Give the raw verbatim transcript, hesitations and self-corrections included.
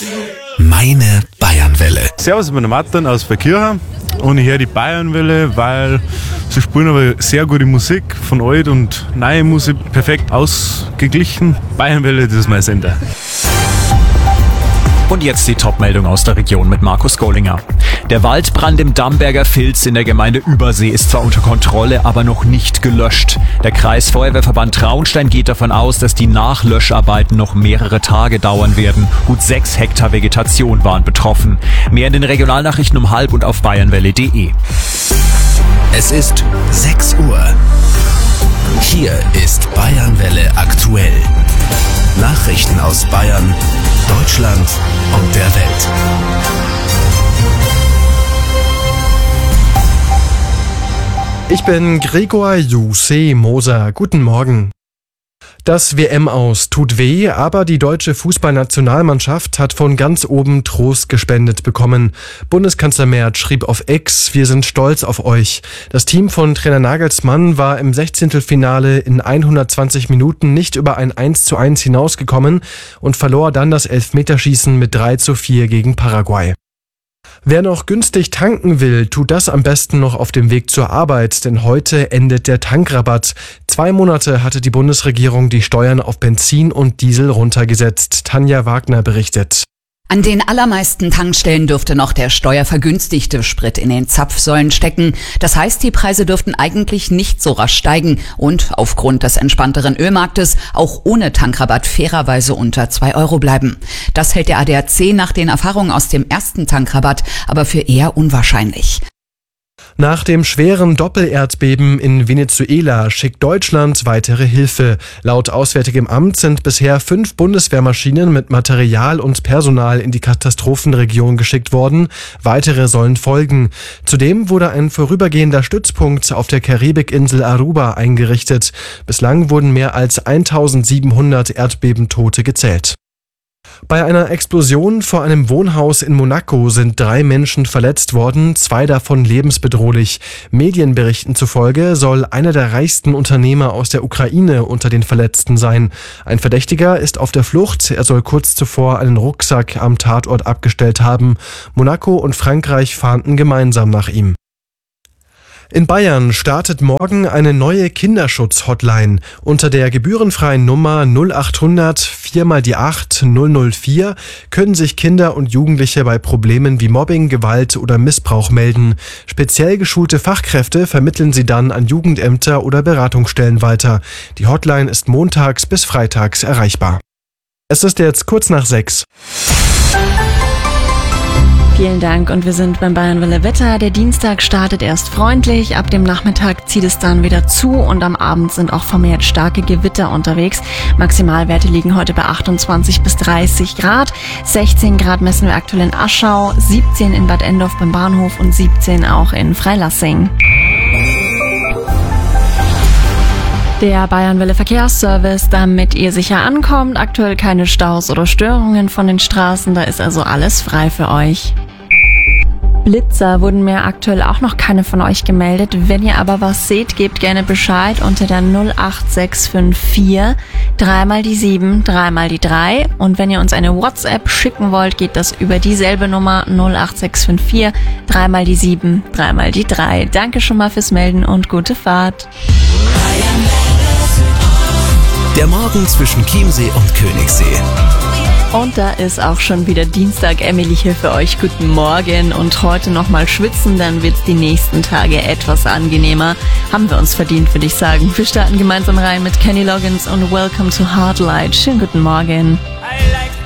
Meine Bayernwelle. Servus, ich bin der Martin aus Verkirchen und ich höre die Bayernwelle, weil sie spielen aber sehr gute Musik, von alt und neue Musik, perfekt ausgeglichen. Bayernwelle, das ist mein Sender. Und jetzt die Top-Meldung aus der Region mit Markus Gollinger. Der Waldbrand im Damberger Vils in der Gemeinde Übersee ist zwar unter Kontrolle, aber noch nicht gelöscht. Der Kreisfeuerwehrverband Traunstein geht davon aus, dass die Nachlöscharbeiten noch mehrere Tage dauern werden. Gut sechs Hektar Vegetation waren betroffen. Mehr in den Regionalnachrichten um halb und auf bayernwelle punkt de. Es ist sechs Uhr. Hier ist Bayernwelle aktuell. Nachrichten aus Bayern, Deutschland und der Welt. Ich bin Gregor Jussi Moser. Guten Morgen. Das W M-Aus tut weh, aber die deutsche Fußballnationalmannschaft hat von ganz oben Trost gespendet bekommen. Bundeskanzler Merz schrieb auf X: Wir sind stolz auf euch. Das Team von Trainer Nagelsmann war im Sechzehntelfinale in hundertzwanzig Minuten nicht über ein eins zu eins hinausgekommen und verlor dann das Elfmeterschießen mit drei zu vier gegen Paraguay. Wer noch günstig tanken will, tut das am besten noch auf dem Weg zur Arbeit, denn heute endet der Tankrabatt. Zwei Monate hatte die Bundesregierung die Steuern auf Benzin und Diesel runtergesetzt. Tanja Wagner berichtet. An den allermeisten Tankstellen dürfte noch der steuervergünstigte Sprit in den Zapfsäulen stecken. Das heißt, die Preise dürften eigentlich nicht so rasch steigen und aufgrund des entspannteren Ölmarktes auch ohne Tankrabatt fairerweise unter zwei Euro bleiben. Das hält der A D A C nach den Erfahrungen aus dem ersten Tankrabatt aber für eher unwahrscheinlich. Nach dem schweren Doppelerdbeben in Venezuela schickt Deutschland weitere Hilfe. Laut Auswärtigem Amt sind bisher fünf Bundeswehrmaschinen mit Material und Personal in die Katastrophenregion geschickt worden. Weitere sollen folgen. Zudem wurde ein vorübergehender Stützpunkt auf der Karibikinsel Aruba eingerichtet. Bislang wurden mehr als eintausendsiebenhundert Erdbebentote gezählt. Bei einer Explosion vor einem Wohnhaus in Monaco sind drei Menschen verletzt worden, zwei davon lebensbedrohlich. Medienberichten zufolge soll einer der reichsten Unternehmer aus der Ukraine unter den Verletzten sein. Ein Verdächtiger ist auf der Flucht, er soll kurz zuvor einen Rucksack am Tatort abgestellt haben. Monaco und Frankreich fahnden gemeinsam nach ihm. In Bayern startet morgen eine neue Kinderschutz-Hotline. Unter der gebührenfreien Nummer null achthundert vier mal die acht null null vier können sich Kinder und Jugendliche bei Problemen wie Mobbing, Gewalt oder Missbrauch melden. Speziell geschulte Fachkräfte vermitteln sie dann an Jugendämter oder Beratungsstellen weiter. Die Hotline ist montags bis freitags erreichbar. Es ist jetzt kurz nach sechs. Vielen Dank und wir sind beim Bayernwelle Wetter. Der Dienstag startet erst freundlich, ab dem Nachmittag zieht es dann wieder zu und am Abend sind auch vermehrt starke Gewitter unterwegs. Maximalwerte liegen heute bei achtundzwanzig bis dreißig Grad. sechzehn Grad messen wir aktuell in Aschau, siebzehn in Bad Endorf beim Bahnhof und siebzehn auch in Freilassing. Der Bayernwelle Verkehrsservice, damit ihr sicher ankommt. Aktuell keine Staus oder Störungen von den Straßen, da ist also alles frei für euch. Blitzer wurden mir aktuell auch noch keine von euch gemeldet. Wenn ihr aber was seht, gebt gerne Bescheid unter der null acht sechs fünf vier, dreimal die sieben, dreimal die drei. Und wenn ihr uns eine WhatsApp schicken wollt, geht das über dieselbe Nummer null acht sechs fünf vier, dreimal die sieben, dreimal die drei. Danke schon mal fürs Melden und gute Fahrt. Der Morgen zwischen Chiemsee und Königssee. Und da ist auch schon wieder Dienstag. Emily hier für euch. Guten Morgen. Und heute nochmal schwitzen, dann wird's die nächsten Tage etwas angenehmer. Haben wir uns verdient, würde ich sagen. Wir starten gemeinsam rein mit Kenny Loggins und Welcome to Heartlight. Schönen guten Morgen.